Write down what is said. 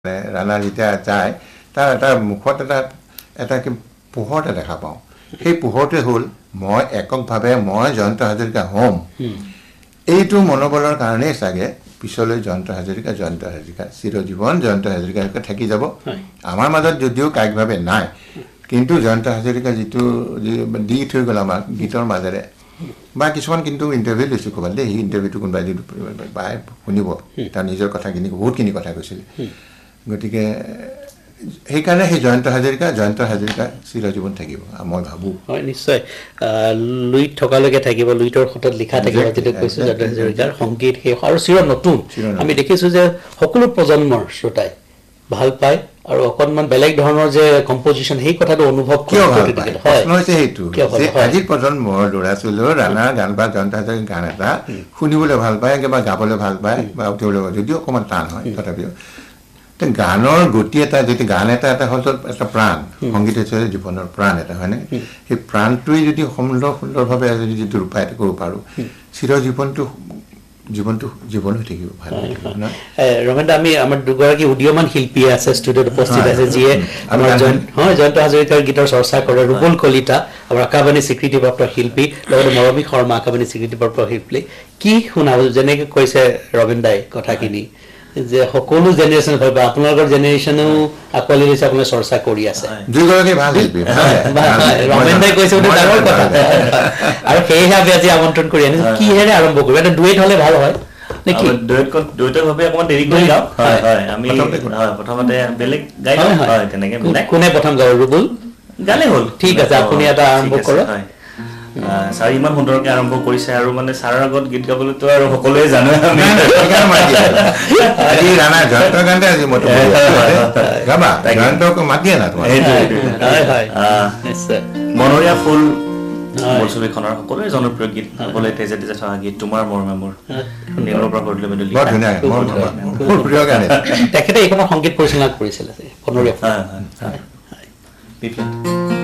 ৰাণা যেতিয়া যায় তাৰ এটা মুখত এটা পোহৰ এটা দেখা পাওঁ সেই পোহৰটোৱে হ'ল মই এককভাৱে মই জয়ন্ত হাজৰিকা হ'ম এইটো মনোবলৰ কাৰণেই চাগে পিছলৈ জয়ন্ত হাজৰিকা চিৰজীৱন জয়ন্ত হাজৰিকা থাকি যাব আমাৰ মাজত যদিও কায়িকভাৱে নাই কিন্তু জয়ন্ত হাজৰিকা যিটো দি থৈ গ'ল আমাক গীতৰ মাজেৰে বা কিছুমান কিন্তু ইণ্টাৰভিউ লৈছোঁ ক'ৰবাত দেই সেই ইণ্টাৰভিউটো কোনোবাই যদি বাই শুনিব তাৰ নিজৰ কথাখিনি বহুতখিনি কথা কৈছিলে গতিকে সেইকাৰণে সেই জয়ন্ত হাজৰিকা চিৰজীৱন থাকিব মই ভাবোঁ হয় নিশ্চয় লুইত থকালৈকে থাকিব লুইটৰ ক্ষেত্ৰত লিখা থাকিব যেটা কৈছোঁ জয়ন্ত হাজৰিকাৰ সংগীত সেই আৰু চিৰ নতুন আমি দেখিছোঁ যে সকলো প্ৰজন্মৰ শ্ৰোতাই ভাল পায় আৰু অকণমান বেলেগ ধৰণৰ যে কম্পজিশ্যন সেই কথাটো অনুভৱ কিয় ভাল পায় প্ৰশ্ন হৈছে সেইটো যে আজিৰ প্ৰজন্মৰ ল'ৰা ছোৱালীৰ ৰাণা গান বা জয়ন্ত হাজৰিকাৰ গান এটা শুনিবলৈ ভাল পায় বা গাবলৈ ভাল পায় বা তেওঁলোকৰ যদিও অকণমান টান হয় তথাপিও গানৰ গতি এটা যদি গান এটা হ'ল এটা প্ৰাণ সংগীত হৈছে জীৱনৰ প্ৰাণ এটা হয়নে সেই প্ৰাণটোৱে যদি সুন্দৰভাৱে যদি ৰূপায়িত কৰিব পাৰোঁ চিৰজীৱনটো জীৱন হৈ থাকিব ভাল ৰমেন দা আমি আমাৰ দুগৰাকী উদীয়মান শিল্পী আছে ষ্টুডিঅ'ত উপস্থিত আছে যিয়ে আমাৰ জয়ন্ত হাজৰিকাৰ গীতৰ চৰ্চা কৰে ৰুবুল কলিতা আমাৰ আকাশবাণী স্বীকৃতিপ্ৰাপ্ত শিল্পী লগতে মৰমী শৰ্মা আকাশবাণী স্বীকৃতিপ্ৰাপ্ত শিল্পী কি শুনাব যেনেকৈ কৈছে ৰমেন দাই কথাখিনি যে সকলো জেনেৰেশ্যন হয় বা আপোনালোকৰ জেনেৰেশ্যনেও আঁকোৱালি লৈছে আপোনাৰ চৰ্চা কৰি আছে দুয়োগৰাকী ভাল শিল্পী ৰমেন দাই কৈছে সেইটো ডাঙৰ কথা আৰু সেয়েহে আমি আজি আমন্ত্ৰণ কৰি আনিছোঁ কিহেৰে আৰম্ভ কৰিব এটা ডুৱেট হ'লে ভাল হয় নেকি ডুৱেটৰ ভাৱে অকণমান দেৰি কৰি যাওঁ হয় আমি প্ৰথমতে বেলেগ গাই হয় তেনেকৈ কোনে প্ৰথম গাব ৰুবুল গালে হ'ল ঠিক আছে আপুনি এটা আৰম্ভ কৰক ছাৰ ইমান সুন্দৰকৈ আৰম্ভ কৰিছে আৰু মানে ছাৰৰ আগত গীত গাবলৈতো আৰু সকলোৱে জানে আমি মনৰীয়া ফুল ছবিখনৰ সকলোৱে জনপ্ৰিয় গীত সকলোৱে তেজে তেজে থকা গীত তোমাৰ মৰমে মোৰ নীলৰ পৰা কৰিলে তেখেতে এইখনৰ সংগীত পৰিচালনা কৰিছিল হয়